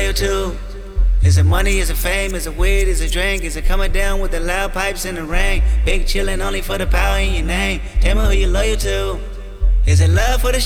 loyal to? Is it money, is it fame, is it weed, is it drink? Is it coming down with the loud pipes in the rain? Big chillin' only for the power in your name. Tell me who you loyal to. Is it love for the